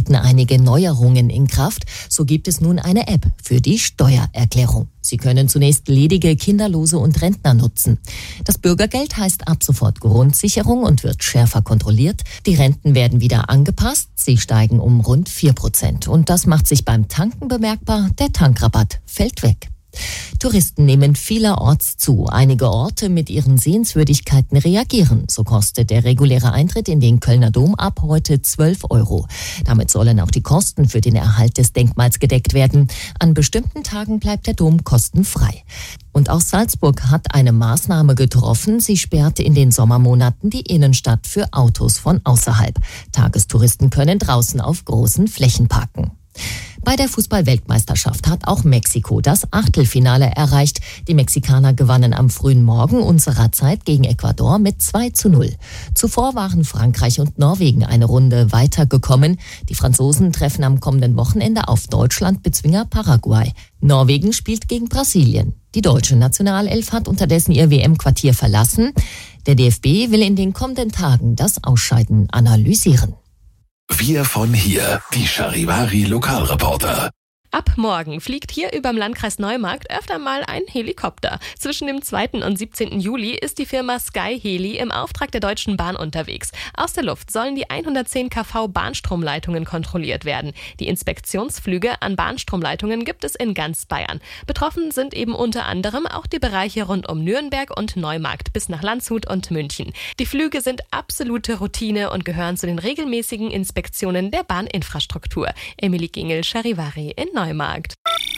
treten einige Neuerungen in Kraft. So gibt es nun eine App für die Steuererklärung. Sie können zunächst ledige Kinderlose und Rentner nutzen. Das Bürgergeld heißt ab sofort Grundsicherung und wird schärfer kontrolliert. Die Renten werden wieder angepasst. Sie steigen um rund 4%. Und das macht sich beim Tanken bemerkbar. Der Tankrabatt fällt weg. Touristen nehmen vielerorts zu. Einige Orte mit ihren Sehenswürdigkeiten reagieren. So kostet der reguläre Eintritt in den Kölner Dom ab heute 12 €. Damit sollen auch die Kosten für den Erhalt des Denkmals gedeckt werden. An bestimmten Tagen bleibt der Dom kostenfrei. Und auch Salzburg hat eine Maßnahme getroffen. Sie sperrte in den Sommermonaten die Innenstadt für Autos von außerhalb. Tagestouristen können draußen auf großen Flächen parken. Bei der Fußball-Weltmeisterschaft hat auch Mexiko das Achtelfinale erreicht. Die Mexikaner gewannen am frühen Morgen unserer Zeit gegen Ecuador mit 2:0. Zuvor waren Frankreich und Norwegen eine Runde weitergekommen. Die Franzosen treffen am kommenden Wochenende auf Deutschland-Bezwinger Paraguay. Norwegen spielt gegen Brasilien. Die deutsche Nationalelf hat unterdessen ihr WM-Quartier verlassen. Der DFB will in den kommenden Tagen das Ausscheiden analysieren. Wir von hier, die Charivari-Lokalreporter. Ab morgen fliegt hier überm Landkreis Neumarkt öfter mal ein Helikopter. Zwischen dem 2. und 17. Juli ist die Firma Sky Heli im Auftrag der Deutschen Bahn unterwegs. Aus der Luft sollen die 110 kV Bahnstromleitungen kontrolliert werden. Die Inspektionsflüge an Bahnstromleitungen gibt es in ganz Bayern. Betroffen sind eben unter anderem auch die Bereiche rund um Nürnberg und Neumarkt bis nach Landshut und München. Die Flüge sind absolute Routine und gehören zu den regelmäßigen Inspektionen der Bahninfrastruktur. Emilie Gingel, Charivari in Neumarkt.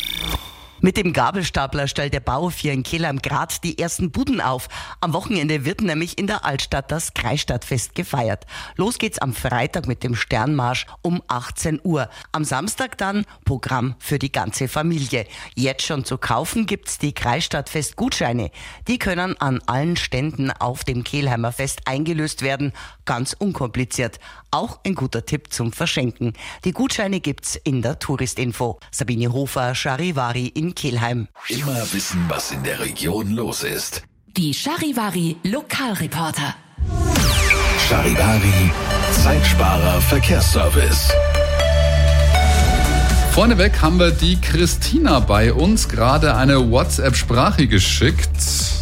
Mit dem Gabelstapler stellt der Bauhof in Kelheim gerade die ersten Buden auf. Am Wochenende wird nämlich in der Altstadt das Kreisstadtfest gefeiert. Los geht's am Freitag mit dem Sternmarsch um 18 Uhr. Am Samstag dann Programm für die ganze Familie. Jetzt schon zu kaufen gibt's die Kreisstadtfest-Gutscheine. Die können an allen Ständen auf dem Kelheimer Fest eingelöst werden. Ganz unkompliziert. Auch ein guter Tipp zum Verschenken. Die Gutscheine gibt's in der Touristinfo. Sabine Hofer, Charivari in Kelheim. Immer wissen, was in der Region los ist. Die Charivari Lokalreporter. Charivari Zeitsparer Verkehrsservice. Vorneweg haben wir die Christina bei uns, gerade eine WhatsApp-Sprache geschickt.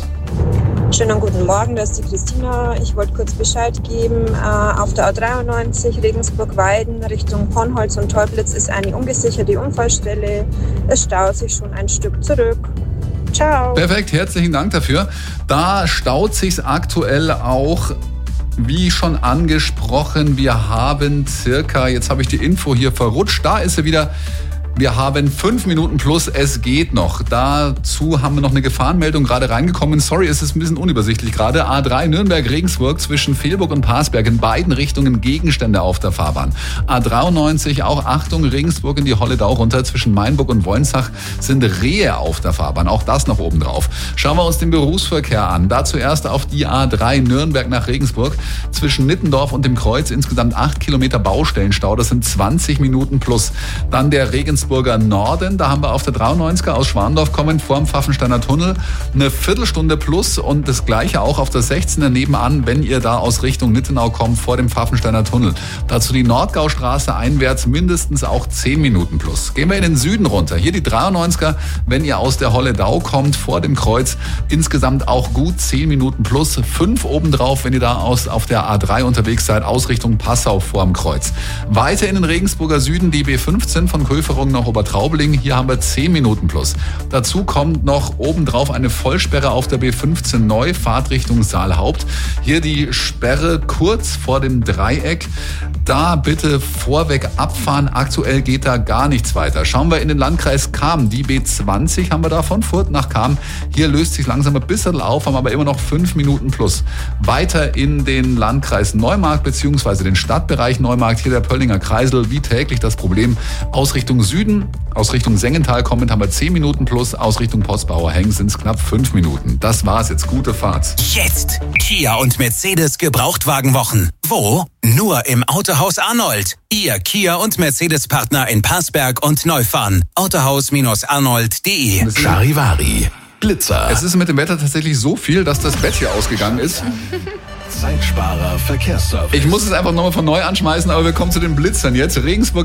Schönen guten Morgen, das ist die Christina. Ich wollte kurz Bescheid geben. Auf der A93 Regensburg-Weiden Richtung Pornholz und Teublitz ist eine ungesicherte Unfallstelle. Es staut sich schon ein Stück zurück. Ciao. Perfekt, herzlichen Dank dafür. Da staut sich's aktuell auch. Wie schon angesprochen, wir haben jetzt habe ich die Info hier verrutscht, da ist sie wieder. Wir haben 5 Minuten plus, es geht noch. Dazu haben wir noch eine Gefahrenmeldung gerade reingekommen. Sorry, es ist ein bisschen unübersichtlich gerade. A3 Nürnberg-Regensburg zwischen Fehlburg und Parsberg in beiden Richtungen Gegenstände auf der Fahrbahn. A93 auch Achtung, Regensburg in die Holledau runter zwischen Mainburg und Wolnsach sind Rehe auf der Fahrbahn. Auch das noch oben drauf. Schauen wir uns den Berufsverkehr an. Da zuerst auf die A3 Nürnberg nach Regensburg zwischen Nittendorf und dem Kreuz insgesamt 8 Kilometer Baustellenstau. Das sind 20 Minuten plus. Dann der Regensburger Norden, da haben wir auf der 93er aus Schwandorf kommend vor dem Pfaffensteiner Tunnel eine Viertelstunde plus und das gleiche auch auf der 16er nebenan, wenn ihr da aus Richtung Nittenau kommt vor dem Pfaffensteiner Tunnel. Dazu die Nordgaustraße einwärts mindestens auch 10 Minuten plus. Gehen wir in den Süden runter. Hier die 93er, wenn ihr aus der Holledau kommt vor dem Kreuz, insgesamt auch gut 10 Minuten plus. 5 obendrauf, wenn ihr da auf der A3 unterwegs seid, aus Richtung Passau vor dem Kreuz. Weiter in den Regensburger Süden die B15 von Köferung nach Obertraubeling. Hier haben wir 10 Minuten plus. Dazu kommt noch obendrauf eine Vollsperre auf der B15 neu, Fahrtrichtung Saalhaupt. Hier die Sperre kurz vor dem Dreieck. Da bitte vorweg abfahren. Aktuell geht da gar nichts weiter. Schauen wir in den Landkreis Cham. Die B20 haben wir da von Furth nach Cham. Hier löst sich langsam ein bisschen auf, haben aber immer noch 5 Minuten plus. Weiter in den Landkreis Neumarkt bzw. den Stadtbereich Neumarkt. Hier der Pöllinger Kreisel. Wie täglich das Problem. Aus Richtung Süden, aus Richtung Sengental kommend haben wir 10 Minuten plus. Aus Richtung Postbauer Heng sind es knapp 5 Minuten. Das war's jetzt. Gute Fahrt. Jetzt Kia und Mercedes Gebrauchtwagenwochen. Wo? Nur im Autohaus Arnold. Ihr Kia und Mercedes Partner in Parsberg und Neufahren. Autohaus-arnold.de. Charivari Blitzer. Es ist mit dem Wetter tatsächlich so viel, dass das Bett hier ausgegangen ist. Zeitsparer Verkehrsservice. Ich muss es einfach nochmal von neu anschmeißen, aber wir kommen zu den Blitzern jetzt. Regensburg auf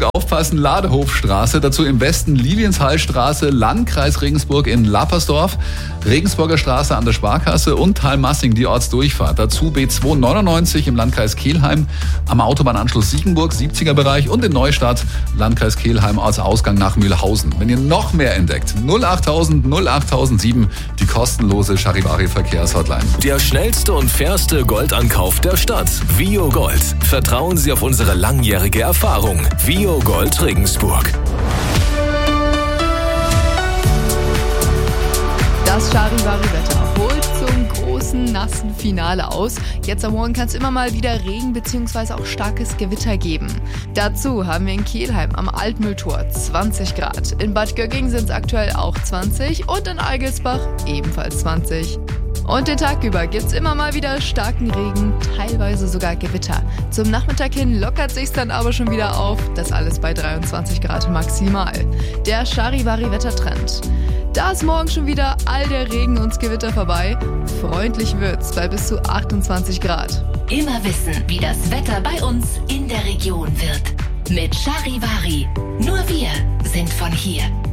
Obersten Ladehofstraße, dazu im Westen Lilienthal-Straße, Landkreis Regensburg in Lappersdorf, Regensburger Straße an der Sparkasse und Thalmassing, die Ortsdurchfahrt. Dazu B299 im Landkreis Kelheim, am Autobahnanschluss Siegenburg, 70er Bereich und in Neustadt, Landkreis Kelheim, Ortsausgang nach Mühlhausen. Wenn ihr noch mehr entdeckt, 08000 08007, die kostenlose Charivari-Verkehrshotline. Der schnellste und fairste Goldankauf der Stadt. Vio Gold. Vertrauen Sie auf unsere langjährige Erfahrung. Vio Gold Regensburg. Das Charivari-Wetter holt zum großen, nassen Finale aus. Jetzt am Morgen kann es immer mal wieder Regen bzw. auch starkes Gewitter geben. Dazu haben wir in Kelheim am Altmühltor 20 Grad. In Bad Gögging sind es aktuell auch 20 und in Eigelsbach ebenfalls 20. Und den Tag über gibt's immer mal wieder starken Regen, teilweise sogar Gewitter. Zum Nachmittag hin lockert sich's dann aber schon wieder auf, das alles bei 23 Grad maximal. Der Charivari-Wettertrend. Da ist morgen schon wieder all der Regen und Gewitter vorbei. Freundlich wird's bei bis zu 28 Grad. Immer wissen, wie das Wetter bei uns in der Region wird. Mit Charivari. Nur wir sind von hier.